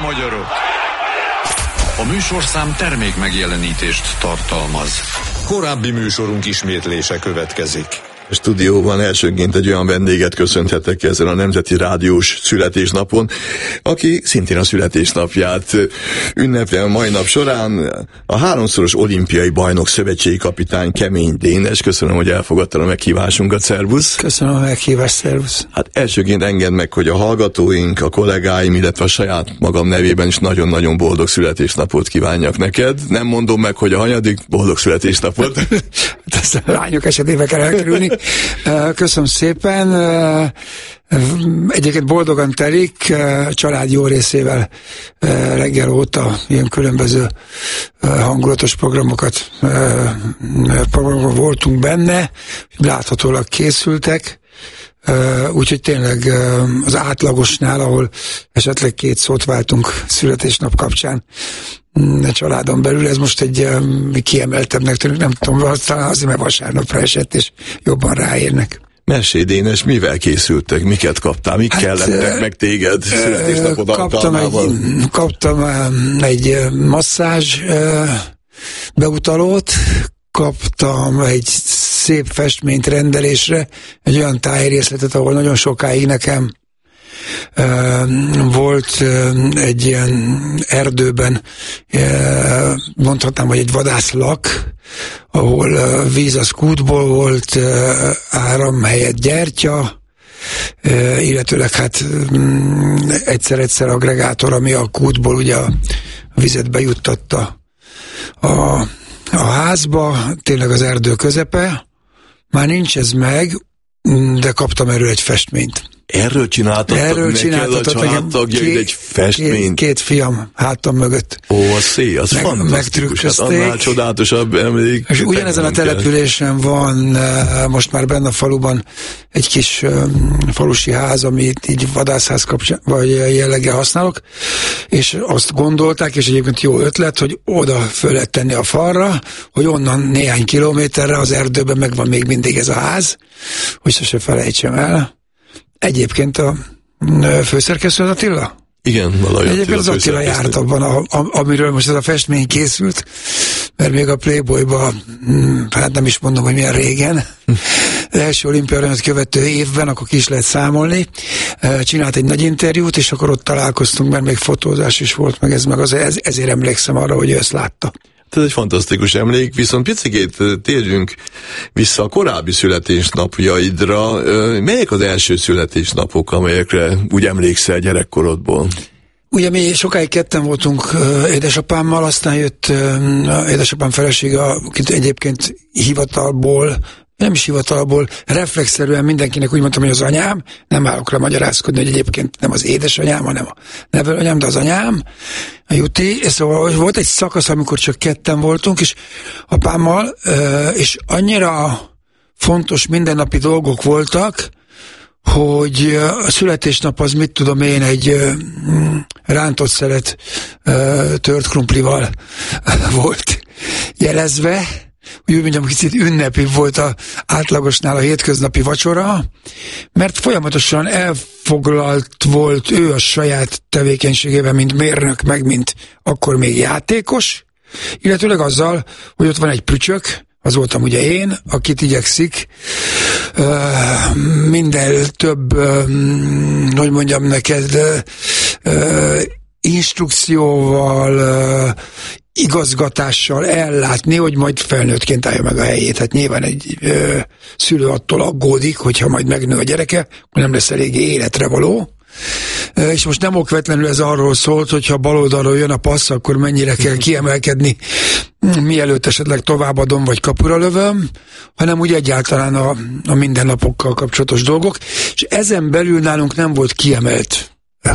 magyarok! A műsorszám termék megjelenítést tartalmaz. Korábbi műsorunk ismétlése következik. A stúdióban elsőként egy olyan vendéget köszönhetek ezen a Nemzeti Rádiós születésnapon, aki szintén a születésnapját ünnepel mai nap során. A 3-szoros olimpiai bajnok szövetségi kapitány Kemény Dénes. Köszönöm, hogy elfogadtad a meghívásunkat, szervusz! Köszönöm a meghívást, szervusz! Hát elsőként engedd meg, hogy a hallgatóink, a kollégáim, illetve a saját magam nevében is nagyon-nagyon boldog születésnapot kívánjak neked. Nem mondom meg, hogy a hanyadik, boldog születésnapot. Ezt a lányok esetében kell elkerülni. Köszönöm szépen. Egyébként boldogan telik, család jó részével reggel óta ilyen különböző hangulatos programokon voltunk benne, láthatólag készültek, úgyhogy tényleg az átlagosnál, ahol esetleg 2 szót váltunk születésnap kapcsán a családon belül, ez most egy kiemeltebbnek tűnik, nem tudom, talán azért, mert vasárnapra esett, és jobban ráérnek. Mesélj, Dénes, mivel készültek? Miket kaptál? Mik kellettek meg téged születésnapod alkalmával? Kaptam egy masszázs beutalót, kaptam egy szép festményt rendelésre, egy olyan tájérészletet, ahol nagyon sokáig nekem volt egy ilyen erdőben, mondhatnám, hogy egy vadászlak, ahol víz az kútból volt, áram helyett gyertya, illetőleg hát egyszer aggregátor, ami a kútból ugye a vizet bejuttatta a házba, tényleg az erdő közepe. Már nincs ez meg, de kaptam erről egy festményt. Erről csináltatok a családtagjaid egy festményt? Két fiam hátam mögött. Ó, a szél, az fantasztikus, hát annál csodálatosabb emlék. És ugyanezen a településen van most már benne a faluban egy kis falusi ház, amit így vadászház kapcsán, vagy jelleggel használok, és azt gondolták, és egyébként jó ötlet, hogy oda föl lehet tenni a falra, hogy onnan néhány kilométerre az erdőben megvan még mindig ez a ház, hogy sose felejtsem el. Egyébként a főszerkesztő az Attila? Igen, valahogy egyébként az Attila járt abban, amiről most ez a festmény készült, mert még a Playboyban, hát nem is mondom, hogy milyen régen, első olimpiát követő évben, akkor ki is lehet számolni, csinált egy nagy interjút, és akkor ott találkoztunk, mert még fotózás is volt, meg ezért emlékszem arra, hogy ő ezt látta. Ez egy fantasztikus emlék, viszont picikét térjünk vissza a korábbi születésnapjaidra. Melyek az első születésnapok, amelyekre úgy emlékszel gyerekkorodból? Ugye mi sokáig ketten voltunk édesapámmal, aztán jött édesapám felesége, akit egyébként nem is hivatalból, reflexzerűen mindenkinek úgy mondtam, hogy az anyám, nem állok rá magyarázkodni, hogy egyébként nem az édesanyám, hanem a nevelőanyám, de az anyám, a Juti, és szóval volt egy szakasz, amikor csak ketten voltunk, és apámmal, és annyira fontos mindennapi dolgok voltak, hogy a születésnap az, mit tudom én, egy rántott szelet tört krumplival volt jelezve, úgy mondjam, kicsit ünnepi volt a átlagosnál a hétköznapi vacsora, mert folyamatosan elfoglalt volt ő a saját tevékenységében, mint mérnök, meg mint akkor még játékos, illetőleg azzal, hogy ott van egy prücsök, az voltam ugye én, akit igyekszik minden több, hogy mondjam neked, instrukcióval, igazgatással ellátni, hogy majd felnőttként állja meg a helyét. Hát nyilván egy szülő attól aggódik, hogyha majd megnő a gyereke, hogy nem lesz eléggé életre való. És most nem okvetlenül ez arról szólt, hogyha baloldalról jön a passz, akkor mennyire kell kiemelkedni, mielőtt esetleg továbbadom, vagy kapura lövöm, hanem úgy egyáltalán a mindennapokkal kapcsolatos dolgok. És ezen belül nálunk nem volt kiemelt.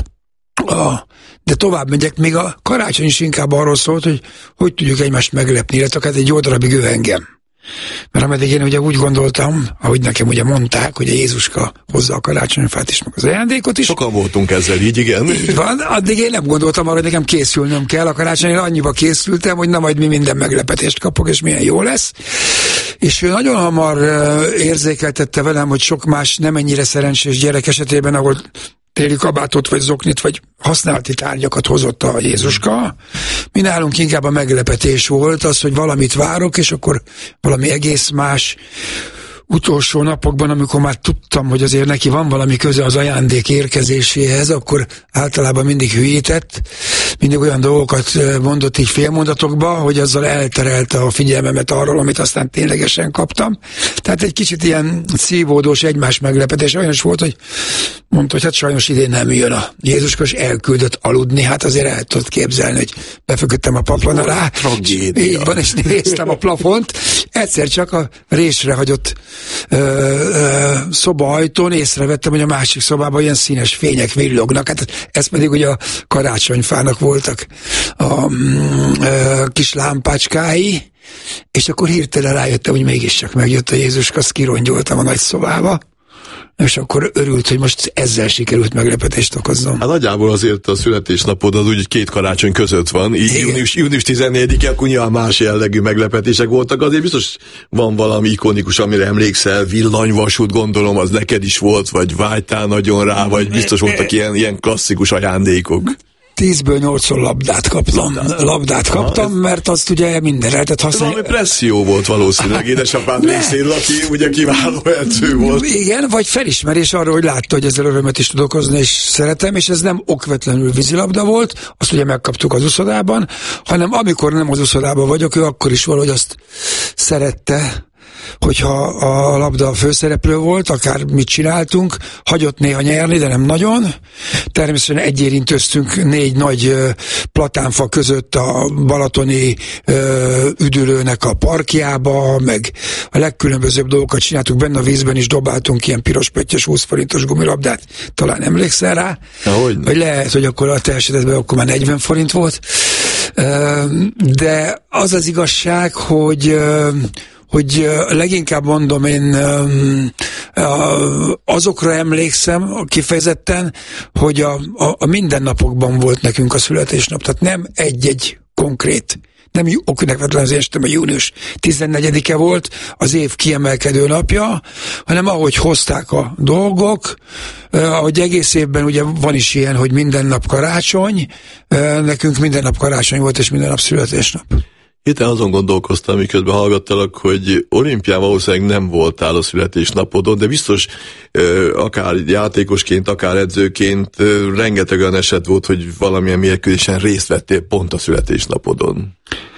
De tovább megyek, még a karácsony is inkább arról szólt, hogy tudjuk egymást meglepni, illetve akár egy jó darabig ő engem. Mert ameddig én ugye úgy gondoltam, ahogy nekem ugye mondták, hogy a Jézuska hozza a karácsonyfát is, meg az ajándékot is. Sokan voltunk ezzel így, igen. Így van, addig én nem gondoltam arra, hogy nekem készülnöm kell a karácsonyra, annyiba készültem, hogy na majd mi minden meglepetést kapok, és milyen jó lesz. És ő nagyon hamar érzékeltette velem, hogy sok más nem ennyire szerencsés gyerek esetében, ahol téli kabátot, vagy zoknit, vagy használati tárgyakat hozott a Jézuska. Mi nálunk inkább a meglepetés volt az, hogy valamit várok, és akkor valami egész más. Utolsó napokban, amikor már tudtam, hogy azért neki van valami köze az ajándék érkezéséhez, akkor általában mindig hülyített, mindig olyan dolgokat mondott így félmondatokba, hogy azzal elterelte a figyelmemet arról, amit aztán ténylegesen kaptam. Tehát egy kicsit ilyen szívódós egymás meglepetés. Olyan is volt, hogy mondta, hogy hát sajnos idén nem jön a Jézuska, és elküldött aludni. Hát azért el tudod képzelni, hogy befeküdtem a plafon alá. Így van, és néztem a plafont. Egyszer csak a résre hagyott szobaajtón észrevettem, hogy a másik szobában ilyen színes fények villognak. Hát ez pedig ugye a karácsonyfának voltak a kis lámpácskái, és akkor hirtelen rájöttem, hogy mégiscsak megjött a Jézuska, azt kirongyoltam a nagy szobába, és akkor örült, hogy most ezzel sikerült meglepetést okoznom. Hát nagyjából azért a születésnapod az úgy 2 karácsony között van, így június 14-e, akkor nyilván más jellegű meglepetések voltak, azért biztos van valami ikonikus, amire emlékszel, villanyvasút, gondolom, az neked is volt, vagy vágytál nagyon rá, vagy biztos voltak ilyen klasszikus ajándékok. 10-ből 8-szor labdát kaptam, mert azt ugye mindenre lehetett használni. Valami presszió volt valószínűleg édesapád részéről, aki ugye kiváló edző volt. Igen, vagy felismerés arra, hogy látta, hogy ezzel örömet is tudok hozni, és szeretem, és ez nem okvetlenül vízilabda volt, azt ugye megkaptuk az uszodában, hanem amikor nem az uszodában vagyok, ő akkor is valahogy azt szerette, hogyha a labda a főszereplő volt, akár mit csináltunk, hagyott néha nyerni, de nem nagyon. Természetesen egyérintöztünk 4 nagy platánfa között a balatoni üdülőnek a parkjába, meg a legkülönbözőbb dolgokat csináltuk benne a vízben is, dobáltunk ilyen piros pöttyös 20 forintos gumilabdát, talán emlékszel rá? Vagy lehet, hogy akkor a te esetedben akkor már 40 forint volt. De az az igazság, hogy leginkább mondom, én azokra emlékszem kifejezetten, hogy a mindennapokban volt nekünk a születésnap, tehát nem egy-egy konkrét, nem okvetlen az estem, a június 14-e volt az év kiemelkedő napja, hanem ahogy hozták a dolgok, ahogy egész évben ugye van is ilyen, hogy minden nap karácsony, nekünk minden nap karácsony volt, és minden nap születésnap. Héten azon gondolkoztam, miközben hallgattalak, hogy olimpián valószínűleg nem voltál a születésnapodon, de biztos akár játékosként, akár edzőként rengeteg olyan eset volt, hogy valamilyen mérkőzésen részt vettél pont a születésnapodon.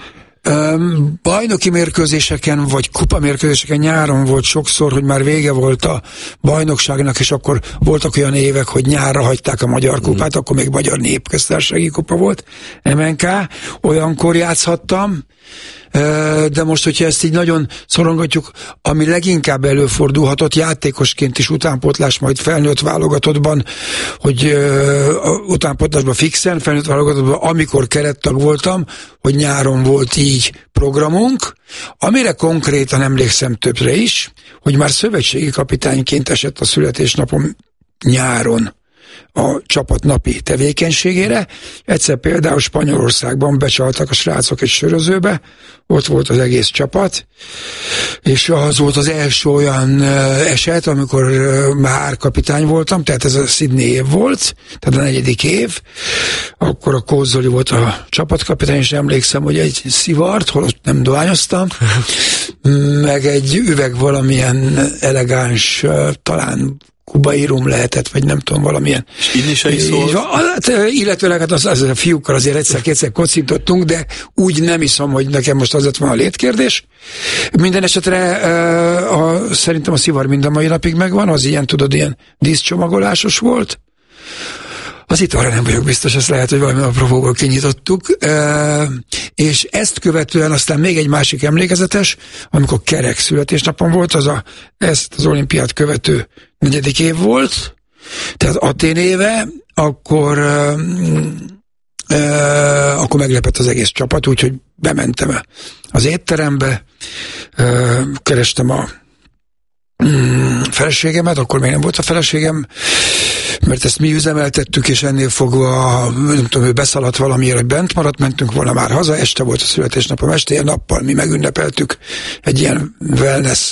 Bajnoki mérkőzéseken, vagy kupamérkőzéseken nyáron volt sokszor, hogy már vége volt a bajnokságnak, és akkor voltak olyan évek, hogy nyárra hagyták a Magyar Kupát, akkor még Magyar Népköztársasági Kupa volt, MNK, olyankor játszhattam, de most, hogyha ezt így nagyon szorongatjuk, ami leginkább előfordulhatott játékosként is utánpótlás, majd felnőtt válogatottban, hogy utánpótlásban fixen, felnőtt válogatottban, amikor kerettag voltam, hogy nyáron volt így programunk, amire konkrétan emlékszem többre is, hogy már szövetségi kapitányként esett a születésnapom nyáron a csapat napi tevékenységére. Egyszer például Spanyolországban becsaltak a srácok egy sörözőbe, ott volt az egész csapat, és az volt az első olyan eset, amikor már kapitány voltam, tehát ez a Sydney év volt, tehát a 4. év, akkor a Kózzoli volt a csapatkapitány, és emlékszem, hogy egy szivart, holott nem dohányoztam, meg egy üveg valamilyen elegáns, talán kubai rum lehetett, vagy nem tudom, valamilyen. És inni se is szólt? Illetőleg hát az a fiúkkal azért egyszer-kétszer kocintottunk, de úgy nem iszom, hogy nekem most az lett volna a létkérdés. Minden esetre szerintem a szivar mind a mai napig megvan, az ilyen, tudod, ilyen díszcsomagolásos volt. Az itt arra nem vagyok biztos, ezt lehet, hogy valami apropóból kinyitottuk. És ezt követően aztán még egy másik emlékezetes, amikor kerek születésnapom volt, ezt az olimpiát követő 4. év volt, tehát Atén éve, akkor meglepett az egész csapat, úgyhogy bementem az étterembe, kerestem a feleségemet, akkor még nem volt a feleségem, mert ezt mi üzemeltettük, és ennél fogva, nem tudom, ő beszaladt valamiért, hogy bent maradt, mentünk volna már haza, este volt a születésnapom, este nappal mi megünnepeltük egy ilyen wellness,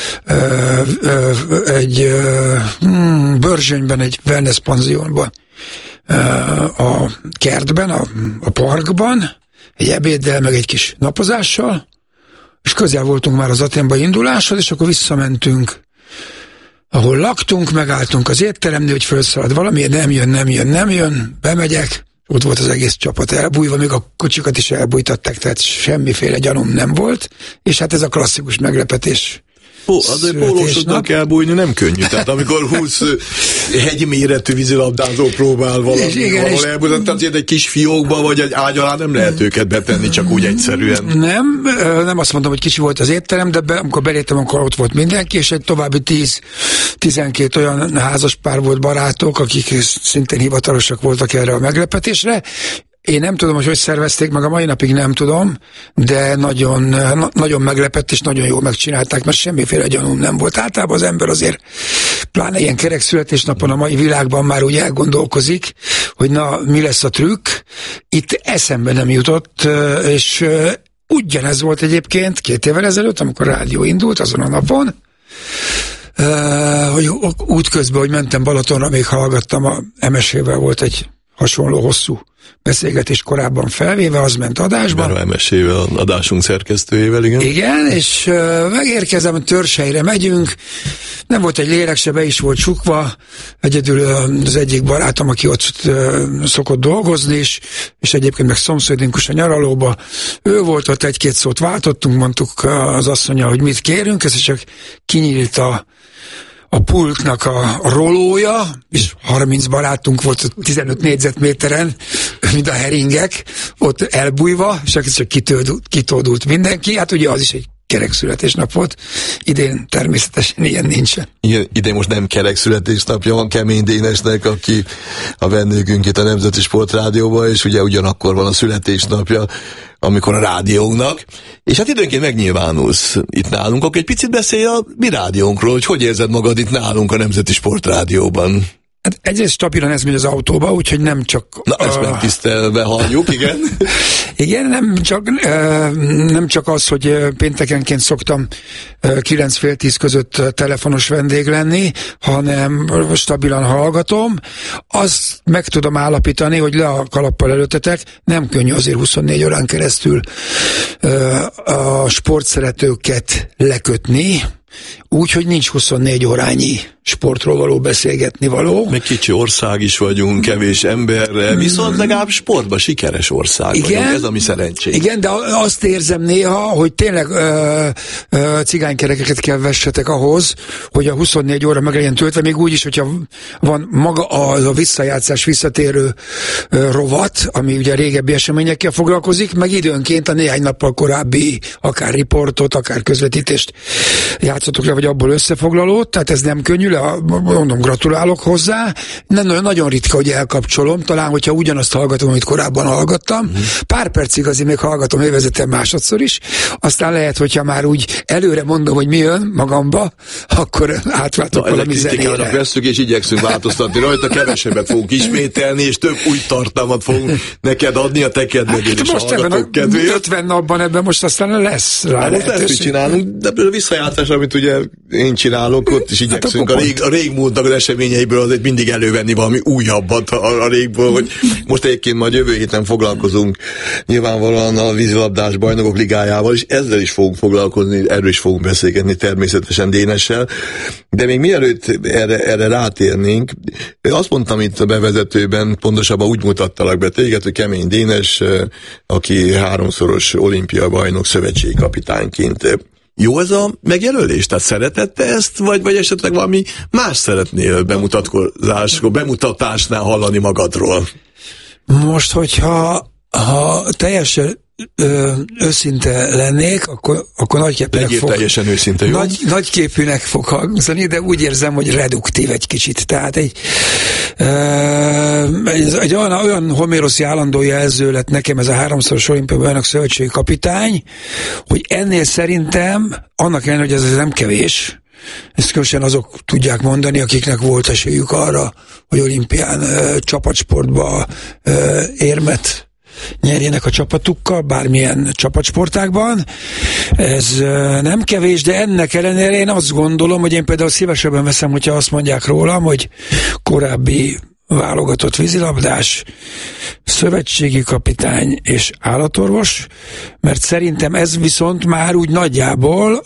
egy Börzsönyben, egy wellness panziónban, a kertben, a parkban, egy ebéddel, meg egy kis napozással, és közel voltunk már az Athénba induláshoz, és akkor visszamentünk, ahol laktunk, megálltunk az étteremnél, hogy felszalad valami, nem jön, bemegyek, ott volt az egész csapat elbújva, még a kocsikat is elbújtatták, tehát semmiféle gyanúm nem volt, és hát ez a klasszikus meglepetés. Azért pólósodnak elbújni nem könnyű. Tehát amikor 20 hegyméretű vízilabdázó próbál valahol elbújni, azért egy kis fiókba vagy egy ágy alá nem lehet őket betenni csak úgy egyszerűen. Nem azt mondom, hogy kicsi volt az étterem, de amikor beléptem, akkor ott volt mindenki, és egy további 10-12 olyan házaspár volt, barátok, akik szintén hivatalosak voltak erre a meglepetésre. Én nem tudom, hogy szervezték, meg a mai napig nem tudom, de nagyon meglepett, és nagyon jól megcsinálták, mert semmiféle gyanúm nem volt. Általában az ember azért, pláne ilyen kerek születésnapon a mai világban már úgy elgondolkozik, hogy na, mi lesz a trükk. Itt eszembe nem jutott, és ugyanez volt egyébként 2 évvel ezelőtt, amikor a rádió indult azon a napon, hogy útközben, hogy mentem Balatonra, még hallgattam, a MSZ-vel volt egy hasonló hosszú beszélgetés korábban felvéve, az ment adásban. Mert a MSZ-vel, az adásunk szerkesztőjével, igen. Igen, és megérkezem, Törzselyre megyünk, nem volt egy lélek se, be is volt csukva, egyedül az egyik barátom, aki ott szokott dolgozni, és egyébként meg szomszédunk is a nyaralóba, ő volt ott, 1-2 szót váltottunk, mondtuk az asszonya, hogy mit kérünk, ez csak kinyílt a pultnak a rolója, és 30 barátunk volt 15 négyzetméteren, mint a heringek, ott elbújva, és csak kitódult mindenki. Hát ugye az is egy kerek születésnap volt. Idén természetesen ilyen nincsen. Idén most nem kerek születésnapja van Kemény Dénesnek, aki a vendégünk itt a Nemzeti Sportrádióban, és ugye ugyanakkor van a születésnapja, amikor a rádiónknak, és hát időnként megnyilvánulsz itt nálunk, akkor egy picit beszélj a mi rádiónkról, hogy érzed magad itt nálunk a Nemzeti Sportrádióban. Hát egyrészt stabilan ez megy az autóba, úgyhogy nem csak... Na, ezt megtisztelve halljuk, igen. Igen, nem csak az, hogy péntekenként szoktam 9-10 között telefonos vendég lenni, hanem stabilan hallgatom. Azt meg tudom állapítani, hogy le a kalappal előttetek, nem könnyű azért 24 órán keresztül a sportszeretőket lekötni, úgyhogy nincs 24 órányi sportról való beszélgetni való. Meg kicsi ország is vagyunk, kevés emberre, viszont legalább sportban sikeres ország vagyunk, ez a mi szerencsénk. Igen, de azt érzem néha, hogy tényleg cigánykerekeket kell vessetek ahhoz, hogy a 24 óra meg legyen töltve, még úgy is, hogyha van maga a visszajátszás, visszatérő rovat, ami ugye régebbi eseményekkel foglalkozik, meg időnként a néhány nappal korábbi akár riportot, akár közvetítést játszatok le, vagy abból összefoglalót, tehát ez nem könnyű, mondom, gratulálok hozzá. Nagyon ritka, hogy elkapcsolom, talán, hogyha ugyanazt hallgatom, amit korábban hallgattam. Pár percig azért még hallgatom élvezetten másodszor is, aztán lehet, hogyha már úgy előre mondom, hogy mi jön magamba, akkor átváltok valami zenére. Vesztük, és igyekszünk változtatni rajta, kevesebbet fogunk ismételni, és több új tartalmat fogunk neked adni a te kedvedén és most ebben a 50 napban ebben most aztán lesz rá most ezt mit csinálunk, de a visszajátszás, amit ugye én csinálok, ott is igyekszünk a régmúltnak az eseményeiből azért mindig elővenni valami újabbat a régből, hogy most egyébként majd jövő héten foglalkozunk nyilvánvalóan a vízilabdás bajnokok ligájával, és ezzel is fogunk foglalkozni, erről is fogunk beszélgetni természetesen Dénessel, de még mielőtt erre rátérnénk, azt mondtam itt a bevezetőben, pontosabban úgy mutattalak be téged, hogy Kemény Dénes, aki 3-szoros olimpia bajnok szövetségkapitányként. Jó ez a megjelölés? Tehát szeretette ezt, vagy esetleg valami más szeretnél bemutatásnál hallani magadról? Most, hogyha teljesen őszinte lennék, akkor nagyképűnek fog... teljesen őszinte, jó? Nagyképűnek fog hangzani, de úgy érzem, hogy reduktív egy kicsit. Tehát egy olyan homéroszi állandó jelző lett nekem ez a 3-szoros olimpiai bajnok szövetségi kapitány, hogy ennél szerintem, annak ellenére, hogy ez nem kevés, ezt különösen azok tudják mondani, akiknek volt esélyük arra, hogy olimpián csapatsportba érmet nyerjenek a csapatukkal, bármilyen csapatsportákban. Ez nem kevés, de ennek ellenére én azt gondolom, hogy én például szívesebben veszem, hogyha azt mondják rólam, hogy korábbi válogatott vízilabdás, szövetségi kapitány és állatorvos, mert szerintem ez viszont már úgy nagyjából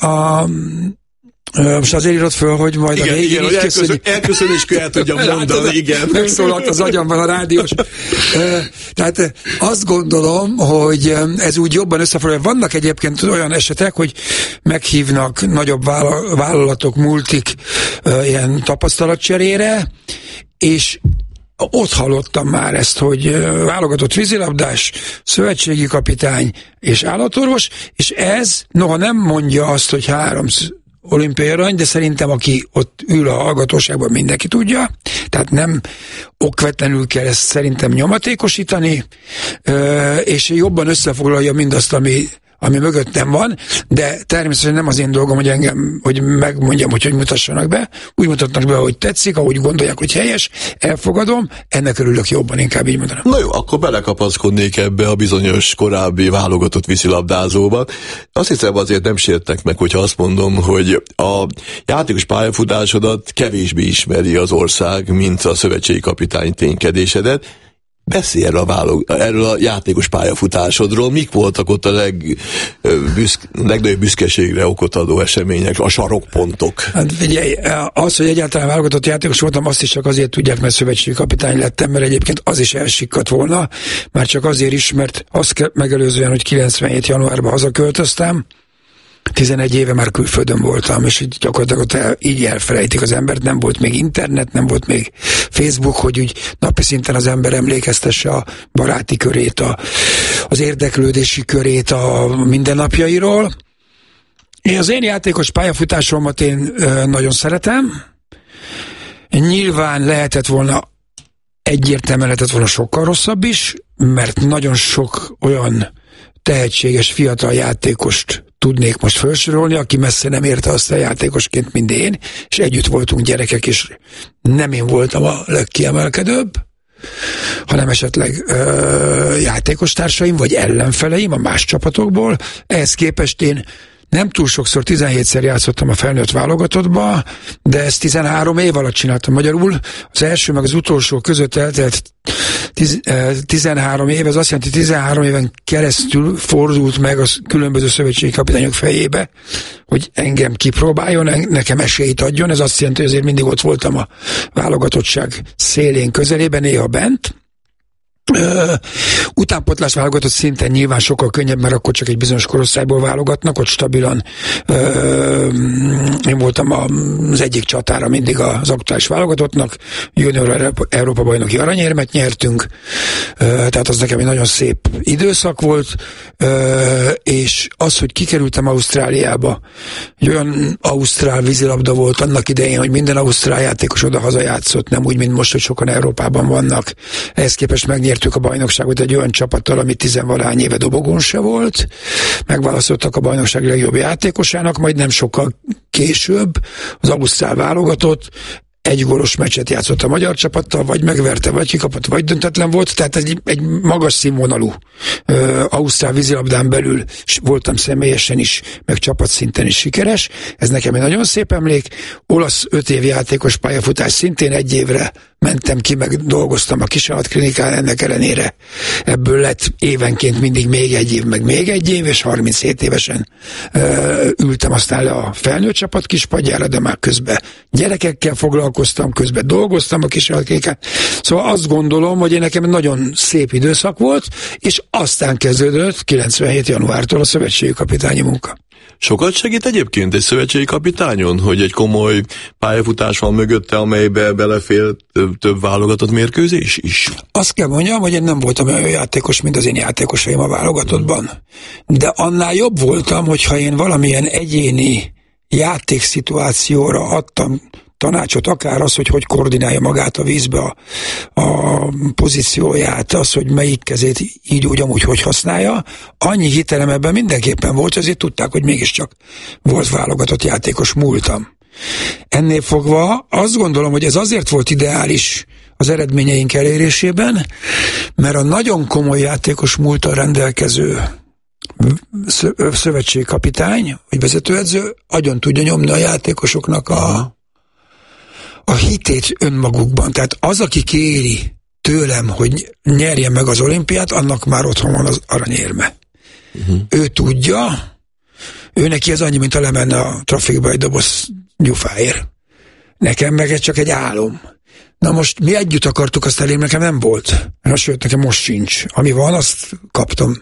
most azért írod föl, hogy majd igen, a végén így elköszönéskor el tudjam mondani, igen. Megszólalt az agyamban a rádiós. Tehát azt gondolom, hogy ez úgy jobban összefoglalja. Vannak egyébként olyan esetek, hogy meghívnak nagyobb vállalatok, multik ilyen tapasztalatcserére, és ott hallottam már ezt, hogy válogatott vízilabdás, szövetségi kapitány és állatorvos, és ez, noha nem mondja azt, hogy 3 olimpiai arany, de szerintem aki ott ül a hallgatóságban, mindenki tudja, tehát nem okvetlenül kell ezt szerintem nyomatékosítani, és jobban összefoglalja mindazt, ami mögöttem van, de természetesen nem az én dolgom, hogy megmondjam, hogy mutassanak be. Úgy mutatnak be, hogy tetszik, ahogy gondolják, hogy helyes, elfogadom, ennek örülök jobban, inkább így mondanám. Na jó, akkor belekapaszkodnék ebbe a bizonyos korábbi válogatott vízilabdázóba. Azt hiszem azért nem sértek meg, hogyha azt mondom, hogy a játékos pályafutásodat kevésbé ismeri az ország, mint a szövetségi kapitány ténykedésedet. Beszélj erről a játékos pályafutásodról, mik voltak ott a legnagyobb büszkeségre okot adó események, a sarokpontok? Hát figyelj, az, hogy egyáltalán válogatott játékos voltam, azt is csak azért tudják, mert szövetségi kapitány lettem, mert egyébként az is elsikkadt volna, már csak azért is, mert azt megelőzően, hogy 97. januárban hazaköltöztem, 11 éve már külföldön voltam, és gyakorlatilag így elfelejtik az embert, nem volt még internet, nem volt még Facebook, hogy úgy napi szinten az ember emlékeztesse a baráti körét, az érdeklődési körét a mindennapjairól. Az én játékos pályafutásomat én nagyon szeretem. Nyilván egyértelműen lehetett volna sokkal rosszabb is, mert nagyon sok olyan tehetséges fiatal játékost tudnék most felsorolni, aki messze nem érte azt a játékosként, mint én, és együtt voltunk gyerekek, és nem én voltam a legkiemelkedőbb, hanem esetleg játékostársaim, vagy ellenfeleim a más csapatokból. Ehhez képest én nem túl sokszor, 17-szer játszottam a felnőtt válogatottba, de ezt 13 év alatt csináltam. Magyarul az első meg az utolsó között eltelt 13 év, ez azt jelenti, 13 éven keresztül fordult meg a különböző szövetségi kapitányok fejébe, hogy engem kipróbáljon, nekem esélyt adjon. Ez azt jelenti, hogy azért mindig ott voltam a válogatottság szélén, közelében, néha bent. Utánpótlás válogatott szinten nyilván sokkal könnyebb, mert akkor csak egy bizonyos korosztályból válogatnak, ott stabilan én voltam az egyik csatára mindig az aktuális válogatottnak, junior Európa bajnoki aranyérmet nyertünk, tehát az nekem egy nagyon szép időszak volt, és az, hogy kikerültem Ausztráliába, egy olyan ausztrál vízilabda volt annak idején, hogy minden ausztrál játékos oda hazajátszott, nem úgy, mint most, hogy sokan Európában vannak. Ehhez képest megnyertük a bajnokságot egy olyan csapattal, ami 10-valahány éve dobogón se volt. Megválasztottak a bajnokság legjobb játékosának, majd nem sokkal később az ausztrál válogatott egy gólos meccset játszott a magyar csapattal, vagy megverte, vagy kikapott, vagy döntetlen volt, tehát egy magas színvonalú ausztrál vízilabdán belül voltam személyesen is, meg csapatszinten is sikeres. Ez nekem egy nagyon szép emlék. Olasz 5 év játékos pályafutás, szintén 1 évre mentem ki, meg dolgoztam a kisalatklinikán, ennek ellenére ebből lett évenként mindig még 1 év, meg még 1 év, és 37 évesen ültem aztán le a felnőtt csapat kispadjára, de már közben gyerekekkel foglalkoztam, közben dolgoztam a kisalatklinikán. Szóval azt gondolom, hogy nekem nagyon szép időszak volt, és aztán kezdődött 97. januártól a szövetségi kapitányi munka. Sokat segít egyébként egy szövetségi kapitányon, hogy egy komoly pályafutás van mögötte, amelybe belefér több válogatott mérkőzés is? Azt kell mondjam, hogy én nem voltam olyan játékos, mint az én játékosaim a válogatottban. De annál jobb voltam, hogyha én valamilyen egyéni játékszituációra adtam tanácsot, akár az, hogy koordinálja magát a vízbe a pozícióját, az, hogy melyik kezét így úgy amúgy hogy használja. Annyi hitelem ebben mindenképpen volt, ezért tudták, hogy mégiscsak volt válogatott játékos múltam. Ennél fogva azt gondolom, hogy ez azért volt ideális az eredményeink elérésében, mert a nagyon komoly játékos múlttal rendelkező szövetségkapitány, vagy vezetőedző agyon tudja nyomni a játékosoknak a hitét önmagukban. Tehát az, aki kéri tőlem, hogy nyerje meg az olimpiát, annak már otthon van az aranyérme. Ő tudja, ő neki ez annyi, mint a lemenne a trafikba egy doboz gyufáért. Nekem meg ez csak egy álom. Na most mi együtt akartuk azt elérni, nekem nem volt. Sőt, nekem most sincs. Ami van, azt kaptam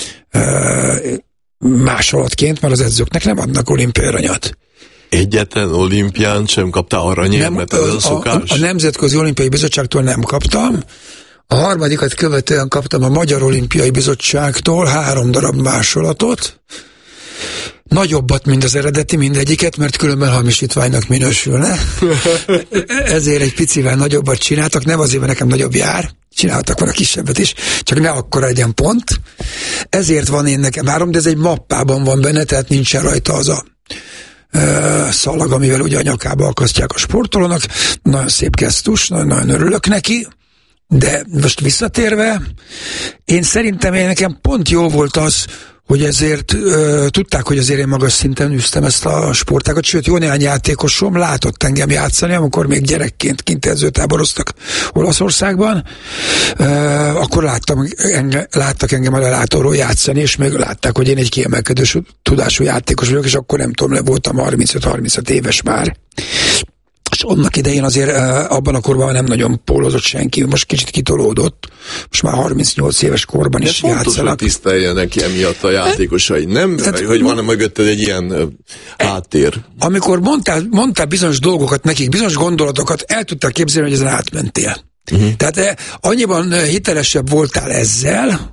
másolatként, mert az edzőknek nem adnak olimpiai aranyat. Egyetlen olimpián sem kaptál aranyérmet, ez a szokás? A Nemzetközi Olimpiai Bizottságtól nem kaptam. A harmadikat követően kaptam a Magyar Olimpiai Bizottságtól 3 darab másolatot. Nagyobbat, mint az eredeti, mindegyiket, mert különben hamisítványnak minősülne. Ezért egy picivel nagyobbat csináltak, nem azért, mert nekem nagyobb jár, csináltak volna kisebbet is, csak ne akkora legyen pont. Ezért van én nekem 3, de ez egy mappában van benne, tehát nincsen rajta az a szalag, amivel ugye a nyakába akasztják a sportolónak. Nagyon szép gesztus, nagyon örülök neki, de most visszatérve, én szerintem nekem pont jó volt az, hogy ezért tudták, hogy azért én magas szinten űztem ezt a sportágat, sőt, jó néhány játékosom látott engem játszani, amikor még gyerekként kint edzőtáboroztak Olaszországban, akkor láttak engem a lelátóról játszani, és még látták, hogy én egy kiemelkedő tudású játékos vagyok, és akkor nem tudom, voltam 35-36 éves már. És annak idején azért abban a korban nem nagyon pólózott senki, most kicsit kitolódott, most már 38 éves korban is játszanak. De fontos, hogy tiszteljenek ki emiatt a játékosai, nem? Tehát, hogy van mögötted egy ilyen háttér. Amikor mondtál bizonyos dolgokat nekik, bizonyos gondolatokat, el tudtál képzelni, hogy ezen átmentél. Tehát annyiban hitelesebb voltál ezzel,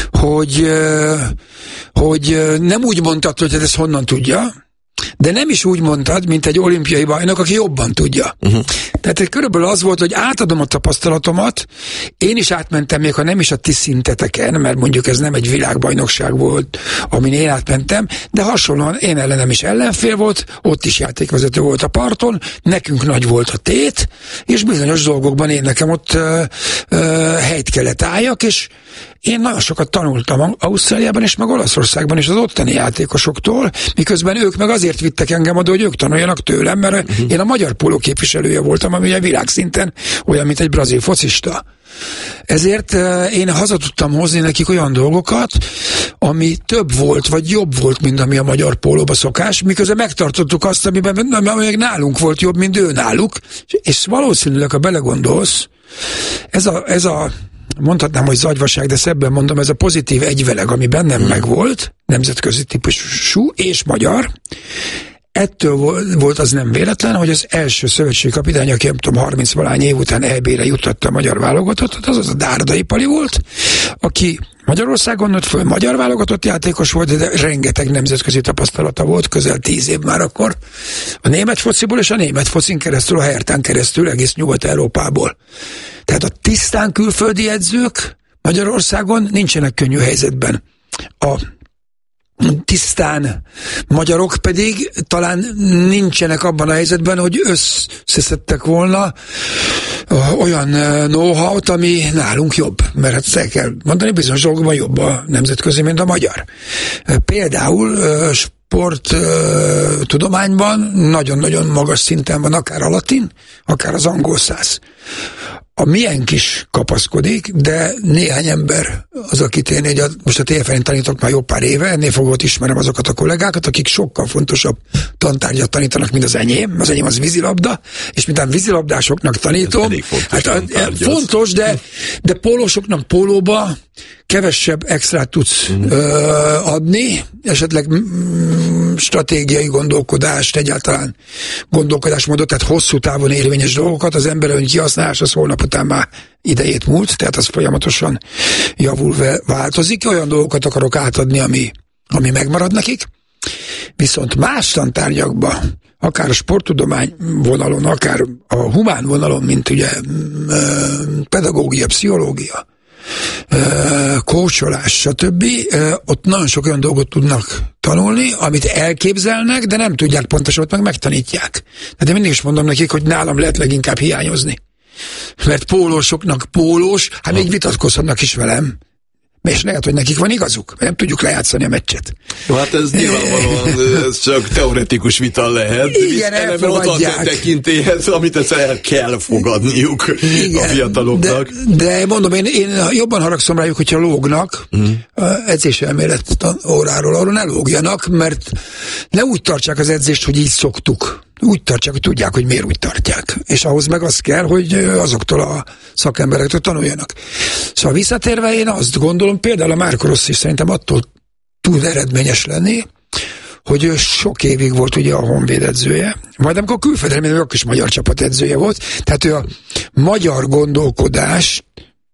hogy nem úgy mondtad, hogy ez honnan tudja, de nem is úgy mondtad, mint egy olimpiai bajnok, aki jobban tudja. Tehát körülbelül az volt, hogy átadom a tapasztalatomat, én is átmentem, még ha nem is a ti szinteteken, mert mondjuk ez nem egy világbajnokság volt, amin én átmentem, de hasonlóan én ellenem is ellenfél volt, ott is játékvezető volt a parton, nekünk nagy volt a tét, és bizonyos dolgokban én nekem ott helyt kellett álljak, és én nagyon sokat tanultam Ausztráliában és meg Olaszországban is az ottani játékosoktól, miközben ők meg azért vittek engem oda, hogy ők tanuljanak tőlem, mert én a magyar póló képviselője voltam, ami ugye világszinten olyan, mint egy brazil focista. Ezért én haza tudtam hozni nekik olyan dolgokat, ami több volt, vagy jobb volt, mint ami a magyar pólóba szokás, miközben megtartottuk azt, ami nálunk volt jobb, mint ő náluk, és valószínűleg, ha belegondolsz, ez a mondhatnám, hogy zagyvaság, de szebben mondom, ez a pozitív egyveleg, ami bennem megvolt, nemzetközi típusú és magyar, ettől volt az nem véletlen, hogy az első szövetségkapitány, aki nem tudom, 30-valány év után EB-re juttatta a magyar válogatottat, az a Dárdai Pali volt, aki Magyarországon nőtt föl, magyar válogatott játékos volt, de rengeteg nemzetközi tapasztalata volt, közel 10 év már akkor, a német fociból és a német focin keresztül, a Hertán keresztül, egész Nyugat-Európából. Tehát a tisztán külföldi edzők Magyarországon nincsenek könnyű helyzetben. A tisztán magyarok pedig talán nincsenek abban a helyzetben, hogy összeszedtek volna olyan know-how-t, ami nálunk jobb. Mert hát el kell mondani, bizonyos dolgokban jobb a nemzetközi, mint a magyar. Például sporttudományban nagyon-nagyon magas szinten van akár a latin, akár az angol száz. A miénk is kapaszkodik, de néhány ember az, akit én most a TFN-en tanítok már jó pár éve, ennél fogva ismerem azokat a kollégákat, akik sokkal fontosabb tantárgyat tanítanak, mint az enyém. Az enyém az vízilabda, és mintán vízilabdásoknak tanítom. Fontos, de pólósoknak pólóba kevesebb extrát tudsz adni, esetleg stratégiai gondolkodást, egyáltalán gondolkodásmódot, tehát hosszú távon érvényes dolgokat, az ember ön kihasználás, az holnap után már idejét múlt, tehát az folyamatosan javul, változik. Olyan dolgokat akarok átadni, ami megmarad nekik. Viszont más tantárgyakban, akár a sporttudomány vonalon, akár a humán vonalon, mint ugye pedagógia, pszichológia, kócsolás, stb. Ott nagyon sok olyan dolgot tudnak tanulni, amit elképzelnek, de nem tudják pontosan, ott meg megtanítják. Tehát én mindig is mondom nekik, hogy nálam lehet leginkább hiányozni. Mert pólósoknak pólós, hát még vitatkozhatnak is velem. És lehet, hogy nekik van igazuk, mert nem tudjuk lejátszani a meccset. Jó, hát ez nyilvánvalóan ez csak teoretikus vita lehet. Igen, elfogadják. Ott van tekintélyhez, amit ezt el kell fogadniuk. Igen, a fiataloknak. De mondom, én jobban haragszom rájuk, hogyha lógnak edzéselmélet óráról, arról ne lógjanak, mert ne úgy tartsák az edzést, hogy így szoktuk. Úgy tartják, hogy tudják, hogy miért úgy tartják. És ahhoz meg az kell, hogy azoktól a szakemberektől tanuljanak. Szóval visszatérve én azt gondolom, például a Marco Rossi szerintem attól tud eredményes lenni, hogy ő sok évig volt ugye a Honvéd edzője, majd amikor külföldre, akkor is magyar csapat edzője volt, tehát ő a magyar gondolkodás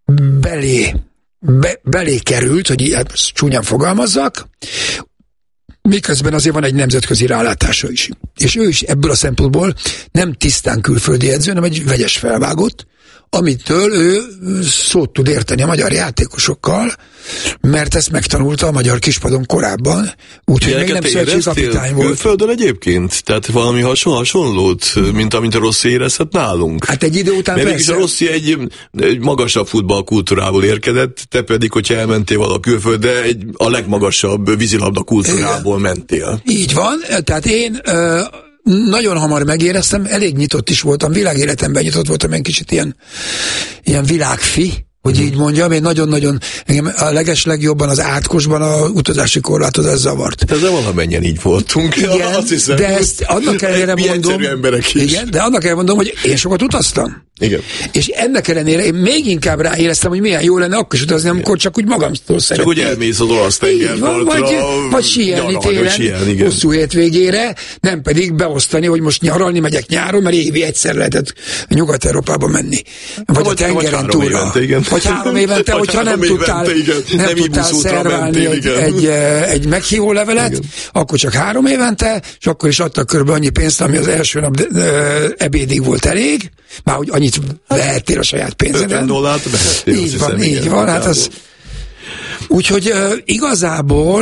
belé került, hogy hát csúnyán fogalmazzak, miközben azért van egy nemzetközi rálátása is. És ő is ebből a szempontból nem tisztán külföldi edző, hanem egy vegyes felvágott, amitől ő szót tud érteni a magyar játékosokkal, mert ezt megtanulta a magyar kispadon korábban, úgyhogy még nem szövetségi kapitány volt. Külföldön egyébként? Tehát valami hasonlót, mint amit a Rossi érezhet nálunk? Hát egy idő után mert persze. A Rossi egy magasabb futballkultúrából érkezett, te pedig, hogyha elmentél vala külföldre, a legmagasabb vízilabda kultúrából mentél. Így van, tehát én nagyon hamar megéreztem, elég nyitott is voltam, világéletemben nyitott voltam, én kicsit ilyen világfi, hogy így mondjam, én nagyon-nagyon, engem a legeslegjobban az átkosban a utazási korlátozás zavart. Ez valamennyien így voltunk. Igen, azt hiszem, de ezt annak ellenére mondom, igen, de annak ellenére mondom, hogy én sokat utaztam. Igen. És ennek ellenére én még inkább ráéreztem, hogy milyen jó lenne akkor is utazni, amikor csak úgy magamtól szeretném. Csak úgy elmész az olasz tengerpartra. Vagy síelni télen, hosszú hétvégére, nem pedig beosztani, hogy most nyaralni megyek nyáron, mert évi egyszer lehetett Nyugat-Európába menni. Vagy a tengeren túlra. Vagy 3 évente, hogyha nem tudtál szerválni egy meghívó levelet, akkor csak 3 évente, és akkor is adtak körbe annyi pénzt, ami az első nap ebédig volt elég, már hogy annyit vehettél a saját pénzeden. $50 így van, hát az... Úgyhogy igazából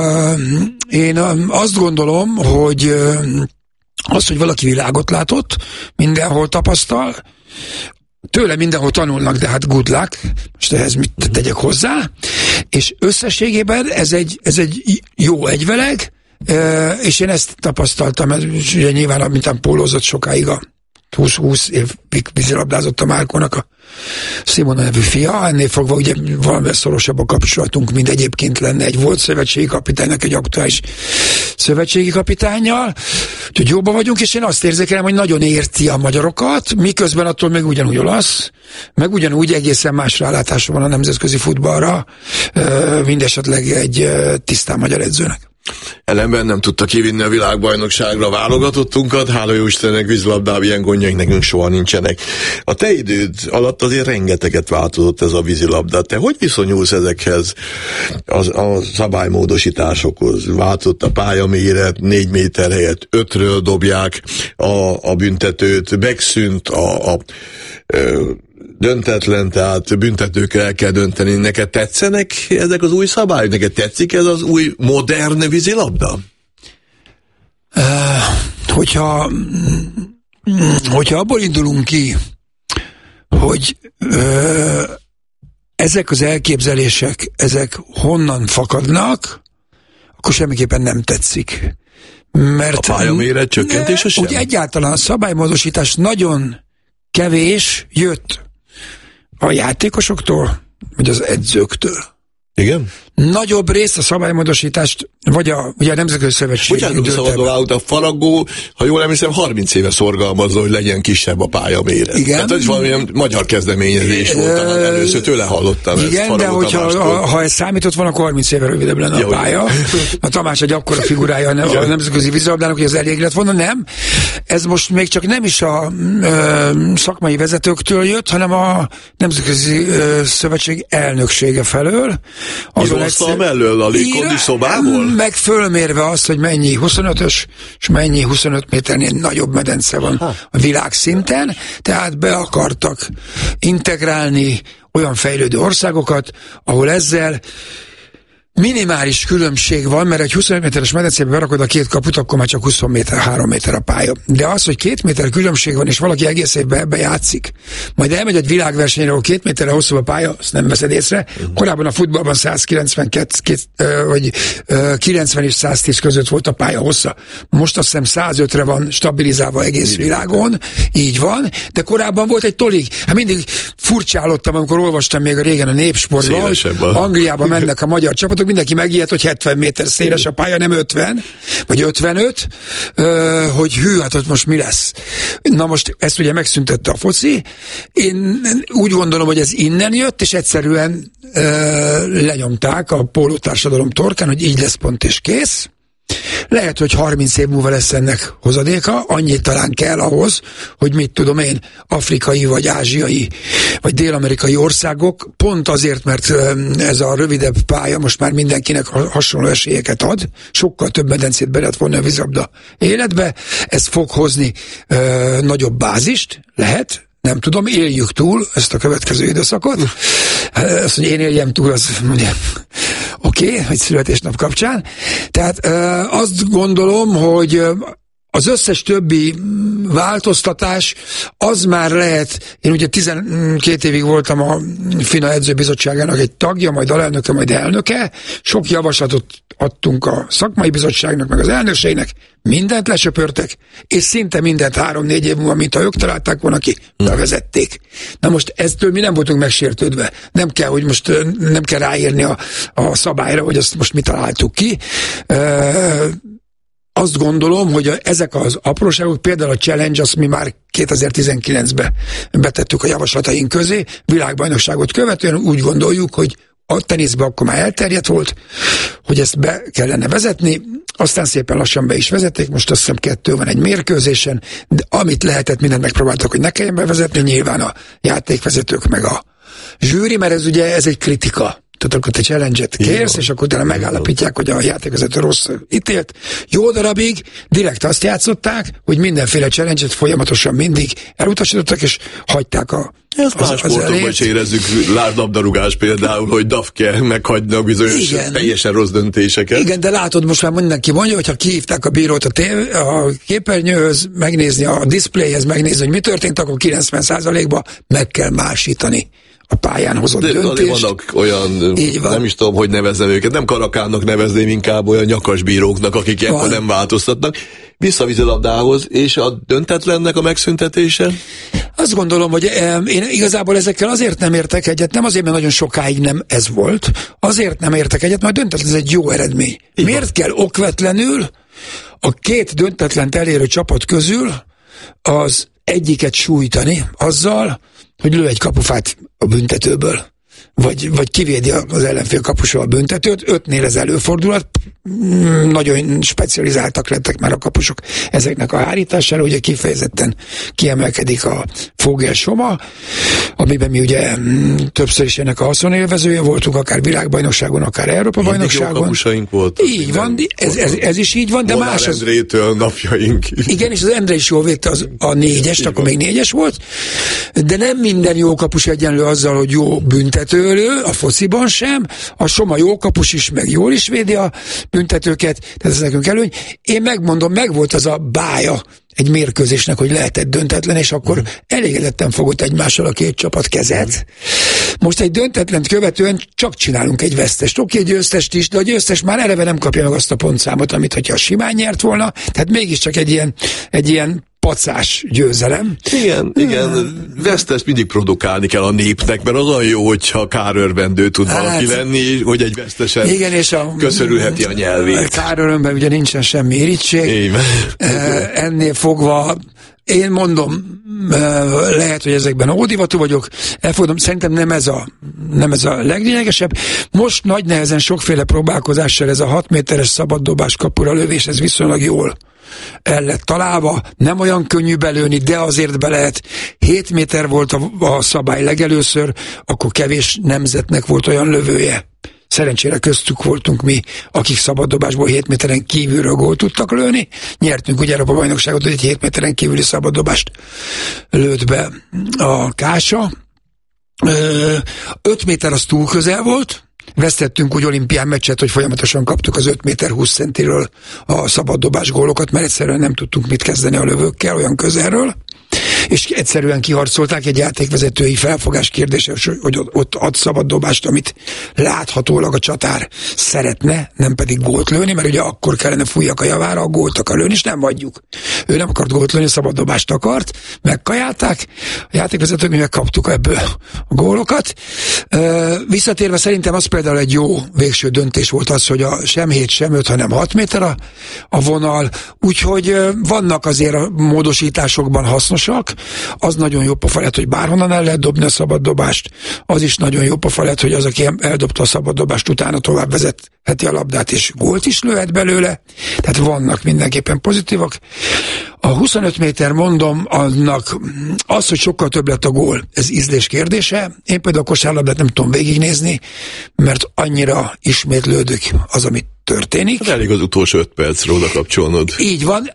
én azt gondolom, hogy az, hogy valaki világot látott, mindenhol tapasztal, tőle mindenhol tanulnak, de hát good luck, most ehhez mit tegyek hozzá, és összességében ez egy jó egyveleg, és én ezt tapasztaltam, és ugye nyilván, mint pólózott sokáig a 20 évig vízilabdázott a Márkónak a Simona nevű fia, ennél fogva ugye valamivel szorosabb a kapcsolatunk, mint egyébként lenne egy volt szövetségi kapitánynak, egy aktuális szövetségi kapitánnyal, úgyhogy jobban vagyunk, és én azt érzékelem, hogy nagyon érti a magyarokat, miközben attól még ugyanúgy olasz, meg ugyanúgy egészen más rálátása van a nemzetközi futballra, mindesetleg egy tisztán magyar edzőnek. Ellenben nem tudta kivinni a világbajnokságra válogatottunkat, hála jó Istennek vízilabdában ilyen gondjaink nekünk soha nincsenek. A te időd alatt azért rengeteget változott ez a vízilabda. Te hogy viszonyulsz ezekhez a szabálymódosításokhoz? Változott a pályaméret, 4 méter helyett 5-ről dobják a büntetőt, megszűnt a döntetlen, tehát büntetőkkel el kell dönteni. Neked tetszenek ezek az új szabályok? Neked tetszik ez az új modern vízilabda? Hogyha abból indulunk ki, hogy ezek az elképzelések, ezek honnan fakadnak, akkor semmiképpen nem tetszik. Mert a pályaméret csökkentése sem? Úgy egyáltalán a szabálymódosítás nagyon kevés jött a játékosoktól, vagy az edzőktől. Igen? Nagyobb részt a szabálymódosítást, vagy ugye a Nemzetközi Szövetség. A Faragó, ha jól emlékszem, 30 éve szorgalmazza, hogy legyen kisebb a pályaméret. Igen. Tehát ez valamilyen magyar kezdeményezés volt, először tőle hallottam. Igen, de ha ez számított volna, akkor 30 éve rövidebb lenne a pálya. A Tamás egy akkora figurája a nemzetközi vízilabdának, hogy az elég lett volna, nem. Ez most még csak nem is a szakmai vezetőktől jött, hanem a Nemzetközi Szövetség elnöksége felől. Azon asztal mellől, a légkondis szobából? Meg fölmérve azt, hogy mennyi 25-ös, és mennyi 25 méternél nagyobb medence van a világ szinten, tehát be akartak integrálni olyan fejlődő országokat, ahol ezzel minimális különbség van, mert egy 25 méteres medencébe berakod a két kaput, akkor már csak 20 méter, 3 méter a pálya. De az, hogy 2 méter különbség van, és valaki egész évben ebbe játszik, majd elmegy egy világversenyre, ahol 2 méterre hosszú a pálya, azt nem veszed észre. Korábban a futballban 90 és 110 között volt a pálya hossza. Most azt hiszem 105-re van stabilizálva egész világon, így van, de korábban volt egy tolig. Hát mindig furcsálottam, amikor olvastam még a régen a Népsportban, Angliában mennek a magyar csapatok, mindenki megijedt, hogy 70 méter széles a pálya, nem 50, vagy 55, hogy hű, hát ott most mi lesz. Na most ezt ugye megszüntette a foci. Én úgy gondolom, hogy ez innen jött, és egyszerűen lenyomták a pólótársadalom torkán, hogy így lesz, pont és kész. Lehet, hogy 30 év múlva lesz ennek hozadéka, annyit talán kell ahhoz, hogy mit tudom én, afrikai, vagy ázsiai, vagy dél-amerikai országok, pont azért, mert ez a rövidebb pálya most már mindenkinek hasonló esélyeket ad, sokkal több medencét be lehet vonni a vízilabda életbe, ez fog hozni nagyobb bázist, lehet, nem tudom, éljük túl ezt a következő időszakot. Azt, hogy én éljem túl, az mondja, oké, hogy születésnap kapcsán. Tehát azt gondolom, hogy az összes többi változtatás, az már lehet, én ugye 12 évig voltam a FINA edzőbizottságának egy tagja, majd alelnöke, majd elnöke, sok javaslatot adtunk a szakmai bizottságnak, meg az elnökségnek, mindent lesöpörtek, és szinte mindent 3-4 év múlva, mint ha ők találták volna ki, bevezették. Na most eztől mi nem voltunk megsértődve. Nem kell, hogy most nem kell ráírni a szabályra, hogy azt most mi találtuk ki. Azt gondolom, hogy ezek az apróságok, például a challenge, azt mi már 2019-ben betettük a javaslataink közé, világbajnokságot követően úgy gondoljuk, hogy a teniszben akkor már elterjedt volt, hogy ezt be kellene vezetni, aztán szépen lassan be is vezették, most azt hiszem 2 van egy mérkőzésen, de amit lehetett, mindent megpróbáltak, hogy ne kelljen bevezetni, nyilván a játékvezetők meg a zsűri, mert ez ugye ez egy kritika. Tehát akkor te challenge-et kérsz, és akkor utána megállapítják, hogy a játékvezető rossz ítélt. Jó darabig direkt azt játszották, hogy mindenféle challenge-et folyamatosan mindig elutasítottak, és hagyták ezt más sportokban is érezzük, labdarúgás például, hogy DAF-ke meghagynak bizonyos teljesen rossz döntéseket. Igen, de látod, most már mindenki mondja, hogyha kihívták a bírót a képernyőhöz, megnézni a diszpléhez, megnézni, hogy mi történt, akkor 90%-ban meg kell másítani a pályán hozott döntést. Vannak olyan, nem is tudom, hogy nevezzem őket, nem karakának nevezném, inkább olyan nyakasbíróknak, akik ilyenkor nem változtatnak. Vissza a vízilabdához, és a döntetlennek a megszüntetése? Azt gondolom, hogy én igazából ezekkel azért nem értek egyet, nem azért, mert nagyon sokáig nem ez volt, azért nem értek egyet, mert döntetlen ez egy jó eredmény. Miért kell okvetlenül a 2 döntetlent elérő csapat közül az egyiket sújtani azzal, hogy lő egy kapufát a büntetőből, vagy kivédi az ellenfél kapusról a büntetőt, 5-nél ez előfordulhat, nagyon specializáltak lettek már a kapusok ezeknek a hárítására, ugye kifejezetten kiemelkedik a Fogel Soma, amiben mi ugye többször is ennek a haszonélvezője voltunk, akár világbajnokságon, akár Európa-bajnokságon. Jó kapusaink voltak. Így van, ez is így van, de Molnár más az... Endrétől napjaink. Igen, és az Endre is jól védte a 4-est, akkor még 4-es volt, de nem minden jó kapus egyenlő azzal, hogy jó büntetőlő, a fociban sem, a Soma jó kapus is, meg jól is védi a büntetőket, tehát ez nekünk előny. Én megmondom, megvolt az a bája egy mérkőzésnek, hogy lehetett döntetlen, és akkor elégedetten fogott egymással a 2 csapat kezet. Most egy döntetlent követően csak csinálunk egy vesztest. Oké, győztest is, de a győztes már eleve nem kapja meg azt a pontszámot, amit hogyha simán nyert volna, tehát mégiscsak egy ilyen pacás győzelem. Igen, vesztest mindig produkálni kell a népnek, mert az olyan jó, hogyha kárörvendő tud valaki lenni, hogy egy vesztesen köszörülheti a nyelvét. Kárörömben ugye nincsen semmi irítség. Ennél fogva én mondom, lehet, hogy ezekben ódivatú vagyok, elfogadom, szerintem nem ez a leglényegesebb. Most nagy nehezen sokféle próbálkozással ez a 6 méteres szabaddobás kapura lövés, ez viszonylag jól el lett találva, nem olyan könnyű belőni, de azért be lehet. 7 méter volt a szabály legelőször, akkor kevés nemzetnek volt olyan lövője. szerencsére köztük voltunk mi, akik szabaddobásból 7 méteren kívülről gólt tudtak lőni. Nyertünk ugye Európa bajnokságot, hogy egy 7 méteren kívüli szabaddobást lőtt be a Kása. 5 méter az túl közel volt, vesztettünk úgy olimpián meccset, hogy folyamatosan kaptuk az 5 méter 20 centiről a szabaddobás gólokat, mert egyszerűen nem tudtunk mit kezdeni a lövőkkel olyan közelről, és egyszerűen kiharcolták egy játékvezetői felfogás kérdése, hogy ott ad szabaddobást, amit láthatólag a csatár szeretne, nem pedig gólt lőni, mert ugye akkor kellene fújjak a javára, a gólt akar lőni, és nem adjuk. Ő nem akart gólt lőni, szabaddobást akart, megkajálták, a játékvezetők, mi megkaptuk ebből a gólokat. Visszatérve szerintem az például egy jó végső döntés volt az, hogy sem 7, sem 5, hanem 6 méter a vonal, úgyhogy vannak azért a módosításokban hasznosak. Az nagyon jó pofa lett, hogy bárhonnan el lehet dobni a szabaddobást, az is nagyon jó pofa lett, hogy az, aki eldobta a szabaddobást, utána tovább vezetheti a labdát, és gólt is lőhet belőle, tehát vannak mindenképpen pozitívak. A 25 méter, mondom, annak az, hogy sokkal több lett a gól, ez ízlés kérdése. Én például a kosárlabdát nem tudom végignézni, mert annyira ismétlődik az, amit történik. Hát elég az utolsó 5 percre oda kapcsolnod. Így van,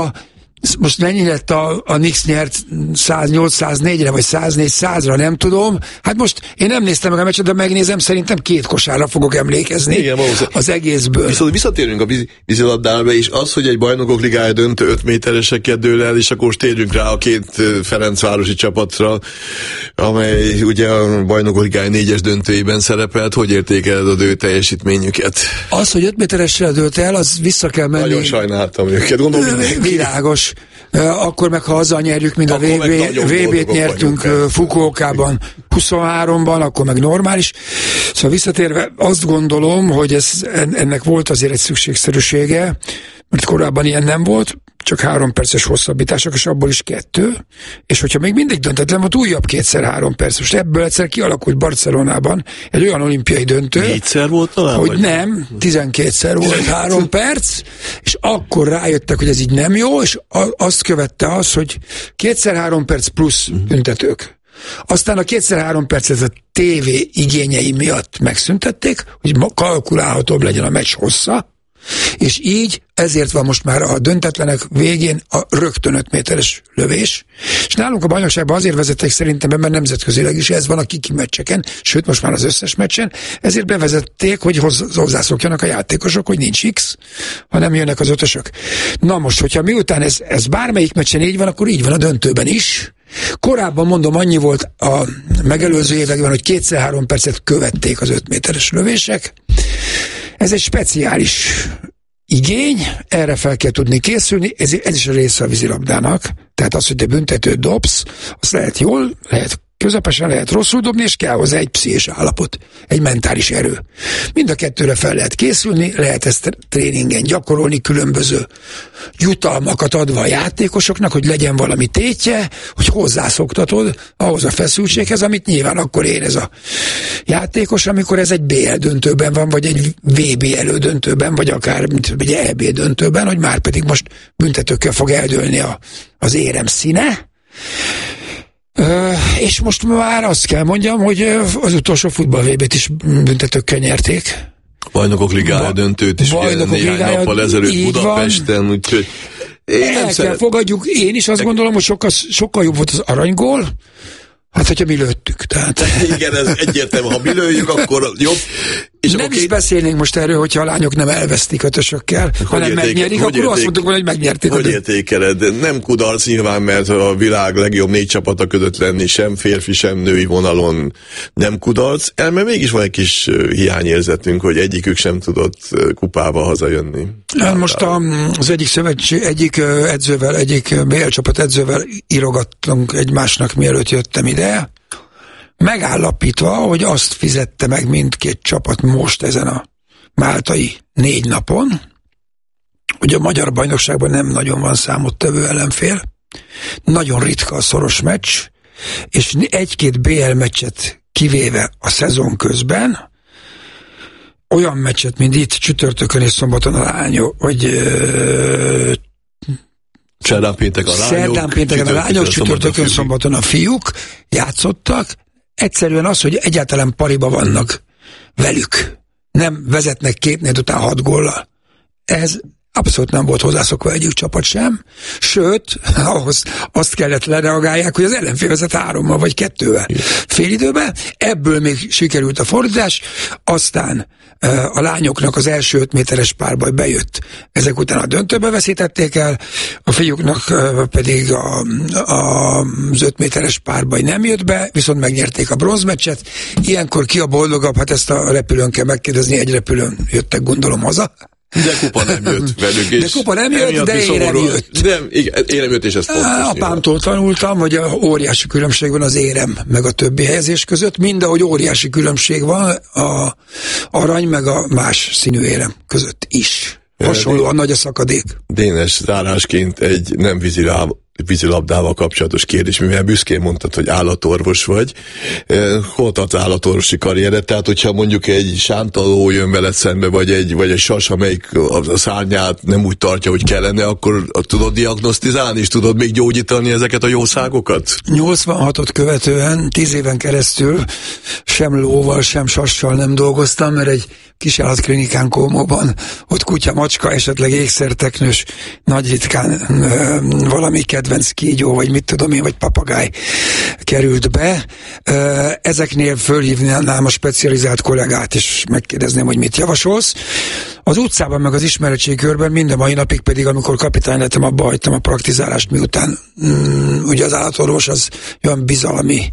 most mennyi lett a Knicks nyert 108-104-re, vagy 104-100-ra, nem tudom. Hát most én nem néztem meg a meccset, de megnézem, szerintem 2 kosárra fogok emlékezni. Igen, az egészből. Viszont visszatérünk a vízilabdába, és az, hogy egy bajnokok ligája döntő 5 métereseket dől el, és akkor most térjünk rá a 2 ferencvárosi csapatra, amely ugye a bajnokok ligája 4-es döntőjében szerepelt. Hogy értékeled az ő teljesítményüket? Az, hogy 5 méteressel dőlt el, az vissza kell menni. Nagyon sajnáltam őket, gondolom mindenki. Világos. Akkor meg ha azzal nyerjük, mint a VB-t nyertünk Fukuokában 23-ban, akkor meg normális. Szóval visszatérve azt gondolom, hogy ennek volt azért egy szükségszerűsége, mert korábban ilyen nem volt, csak 3 perces hosszabbítások, és abból is 2, és hogyha még mindig döntetlen volt, újabb 2x3 perc. Most ebből egyszer kialakult Barcelonában egy olyan olimpiai döntő, 4-szer volt talán? Hogy nem, 12-szer volt 3 perc, és akkor rájöttek, hogy ez így nem jó, és azt követte az, hogy 2x3 perc plusz büntetők. Aztán a 2x3 percet a TV igényei miatt megszüntették, hogy kalkulálhatóbb legyen a meccs hossza, és így ezért van most már a döntetlenek végén a rögtön 5 méteres lövés, és nálunk a bajnokságban azért vezették szerintem, mert nemzetközileg is ez van a kiki meccseken, sőt most már az összes meccsen, ezért bevezették, hogy hozzászokjanak a játékosok, hogy nincs X, hanem jönnek az 5-ösök. Na most, hogyha miután ez bármelyik meccsen így van, akkor így van a döntőben is. Korábban, mondom, annyi volt a megelőző években, hogy 2x3 percet követték az 5 méteres lövések. Ez egy speciális igény, erre fel kell tudni készülni, ez is a része a vízilabdának. Tehát az, hogy te büntetőt dobsz, az lehet jól, lehet közepesen, lehet rosszul dobni, és kell hozzá egy pszichés állapot, egy mentális erő. Mind a kettőre fel lehet készülni, lehet ezt tréningen gyakorolni, különböző jutalmakat adva a játékosoknak, hogy legyen valami tétje, hogy hozzászoktatod ahhoz a feszültséghez, amit nyilván akkor érez a játékos, amikor ez egy BL döntőben van, vagy egy VB elődöntőben, vagy akár egy EB döntőben, hogy már pedig most büntetőkkel fog eldőlni az érem színe. És most már azt kell mondjam, hogy az utolsó futball VB-t is büntetőkkel nyerték. Bajnokok ligája döntőt is ugye néhány nappal ezelőtt Budapesten, úgyhogy kell fogadjuk, én is azt gondolom, hogy sokkal jobb volt az aranygól, hát hogyha mi lőttük. Tehát. Igen, ez egyértelmű, ha mi lőjük, akkor jobb. És nem is beszélnénk most erről, hogyha a lányok nem elvesztik 5-ösökkel, hanem megnyerik, akkor azt mondtuk volna, hogy megnyerték. Hogy értékeled? Nem kudarc nyilván, mert a világ legjobb 4 csapata között lenni sem férfi, sem női vonalon nem kudarc, mert mégis van egy kis hiányérzetünk, hogy egyikük sem tudott kupába hazajönni. Most az egyik edzővel, egyik BL csapat edzővel írogattunk egymásnak, mielőtt jöttem ide, megállapítva, hogy azt fizette meg mindkét csapat most ezen a máltai 4 napon, hogy a magyar bajnokságban nem nagyon van számottevő ellenfél, nagyon ritka a szoros meccs, és 1-2 BL meccset kivéve a szezon közben, olyan meccset, mint itt csütörtökön és szombaton a lányok, vagy Szerdán pénteken a lányok, csütörtökön szombaton a fiúk játszottak. Egyszerűen az, hogy egyáltalán pariba vannak velük. nem vezetnek 2-4 után 6 góllal. Ez abszolút nem volt hozzászokva egyik csapat sem, sőt, ahhoz azt kellett lereagálják, hogy az ellenfél vezet 3-mal vagy 2-vel félidőben, ebből még sikerült a fordítás, aztán a lányoknak az első 5 méteres párbaj bejött, ezek után a döntőbe veszítették el, a fiúknak pedig az 5 méteres párbaj nem jött be, viszont megnyerték a bronzmeccset. Ilyenkor ki a boldogabb? Hát ezt a repülőn kell megkérdezni, egy repülőn jöttek, gondolom, haza. De kupa nem jött velük. De kupa nem jött, de érem jött. De igen, érem jött, és ez fontos. Apámtól tanultam, hogy óriási különbség van az érem meg a többi helyezés között, mindahogy óriási különbség van a arany meg a más színű érem között is. Hasonlóan nagy a szakadék. Dénes, zárásként egy nem vízilabdával kapcsolatos kérdés, mivel büszkén mondtad, hogy állatorvos vagy. Hol tart az állatorvosi karriered? Tehát, hogyha mondjuk egy sántaló jön veled szembe, vagy egy sas, amelyik a szárnyát nem úgy tartja, hogy kellene, akkor tudod diagnosztizálni, és tudod még gyógyítani ezeket a jószágokat? 86-ot követően 10 éven keresztül sem lóval, sem sassal nem dolgoztam, mert egy kisállatklinikán Kómóban, ott kutya, macska, esetleg ékszerteknős, nagy ritkán valami kedvenc kígyó, vagy mit tudom én, vagy papagáj került be. Ezeknél fölhívnám a specializált kollégát, és megkérdezném, hogy mit javasolsz. Az utcában, meg az ismeretségkörben mind a mai napig pedig, amikor kapitány lettem, abba hagytam a praktizálást, miután ugye az állatorvos az olyan bizalmi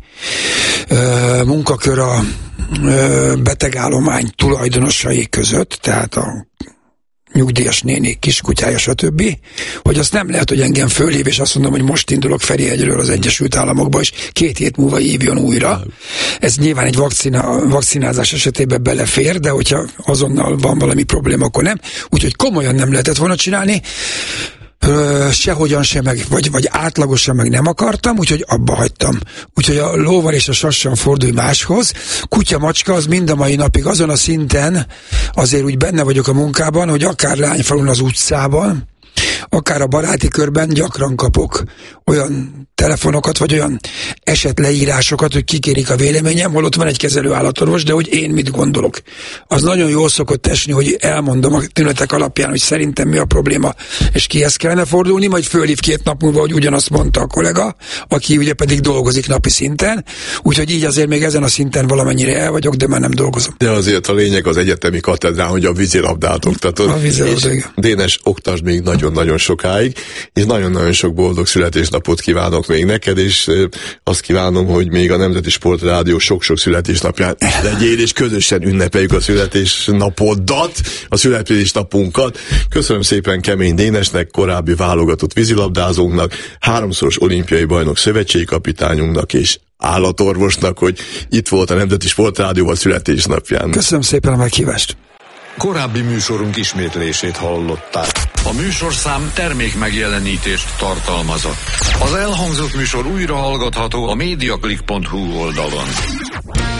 munkakör a betegállomány tulajdonosai között, tehát a nyugdíjas néni, kiskutyája, stb., hogy azt nem lehet, hogy engem fölhív, és azt mondom, hogy most indulok Ferihegyről az Egyesült Államokba, és 2 hét múlva hívjon újra. Ez nyilván egy vakcinázás esetében belefér, de hogyha azonnal van valami probléma, akkor nem. Úgyhogy komolyan nem lehetett volna csinálni, sehogyan sem, vagy átlagosan meg nem akartam, úgyhogy abba hagytam. Úgyhogy a lóval és a sassal fordulj máshoz. Kutya, macska az mind a mai napig azon a szinten, azért úgy benne vagyok a munkában, hogy akár Lányfalun az utcában, akár a baráti körben gyakran kapok olyan telefonokat, vagy olyan esetleírásokat, hogy kikérik a véleményem, holott van egy kezelő állatorvos, de hogy én mit gondolok. Az nagyon jól szokott esni, hogy elmondom a tünetek alapján, hogy szerintem mi a probléma, és kihez kellene fordulni, majd fölhív 2 nap múlva, hogy ugyanazt mondta a kollega, aki ugye pedig dolgozik napi szinten, úgyhogy így azért még ezen a szinten valamennyire el vagyok, de már nem dolgozom. De azért a lényeg az egyetemi katedrán, hogy a vízilabdát oktatod. A vízilabdát, igen. Dénes, oktasd még nagyon-nagyon sokáig, és nagyon-nagyon sok boldog születésnapot kívánok még neked, és azt kívánom, hogy még a Nemzeti Sportrádió sok-sok születésnapján legyél, és közösen ünnepeljük a születésnapodat, a születésnapunkat. Köszönöm szépen Kemény Dénesnek, korábbi válogatott vízilabdázónknak, 3-szoros olimpiai bajnok szövetségkapitányunknak, és állatorvosnak, hogy itt volt a Nemzeti Sportrádióval születésnapján. Köszönöm szépen a meghívást. Korábbi műsorunk ismétlését hallották. A műsorszám termék megjelenítést tartalmazott. Az elhangzott műsor újra hallgatható a mediaclick.hu oldalon.